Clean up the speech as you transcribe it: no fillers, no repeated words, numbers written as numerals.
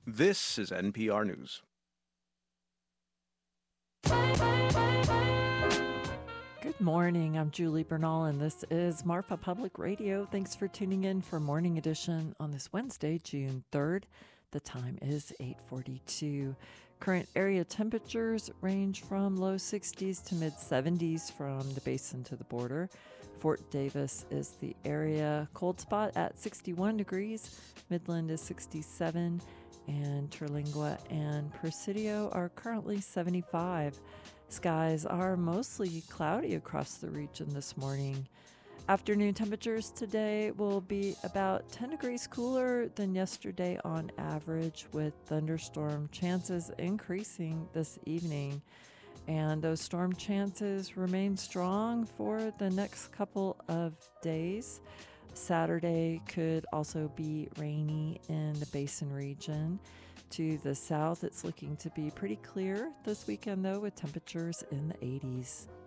This is NPR News. Good morning. I'm Julie Bernal, and this is Marfa Public Radio. Thanks for tuning in for Morning Edition on this Wednesday, June 3rd. The time is 8:42. Current area temperatures range from low 60s to mid 70s from the basin to the border. Fort Davis is the area cold spot at 61 degrees. Midland is 67, and Terlingua and Presidio are currently 75. Skies are mostly cloudy across the region this morning. Afternoon temperatures today will be about 10 degrees cooler than yesterday on average, with thunderstorm chances increasing this evening. And those storm chances remain strong for the next couple of days. Saturday could also be rainy in the Basin region. To the south, it's looking to be pretty clear this weekend, though, with temperatures in the 80s.